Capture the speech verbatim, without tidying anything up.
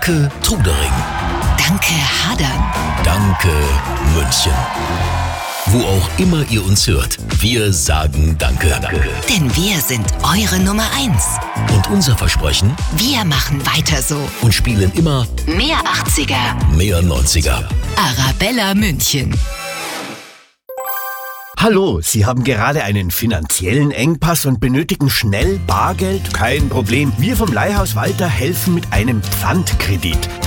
Danke Trudering. Danke Hadern. Danke München. Wo auch immer ihr uns hört, wir sagen Danke. Danke. Denn wir sind eure Nummer eins. Und unser Versprechen? Wir machen weiter so. Und spielen immer mehr achtziger, mehr neunziger. Arabella München. Hallo, Sie haben gerade einen finanziellen Engpass und benötigen schnell Bargeld? Kein Problem. Wir vom Leihhaus Walter helfen mit einem Pfandkredit.